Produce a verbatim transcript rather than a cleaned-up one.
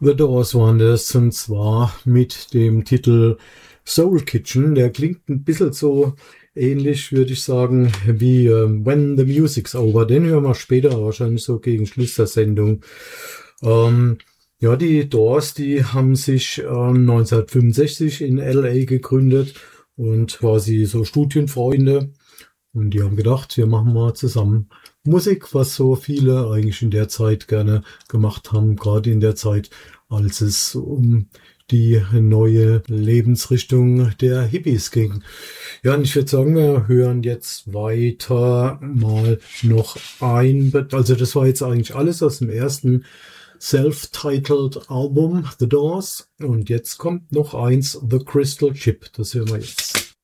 The Doors waren das, und zwar mit dem Titel Soul Kitchen. Der klingt ein bisschen so ähnlich, würde ich sagen, wie äh, When the Music's Over. Den hören wir später, wahrscheinlich so gegen Schluss der Sendung. Ähm, ja, die Doors, die haben sich äh, neunzehnhundertfünfundsechzig in L A gegründet und quasi so Studienfreunde. Und die haben gedacht, wir machen mal zusammen Musik, was so viele eigentlich in der Zeit gerne gemacht haben, gerade in der Zeit, als es um die neue Lebensrichtung der Hippies ging. Ja, und ich würde sagen, wir hören jetzt weiter mal noch ein, also das war jetzt eigentlich alles aus dem ersten Self-Titled Album The Doors, und jetzt kommt noch eins, The Crystal Chip, das hören wir jetzt.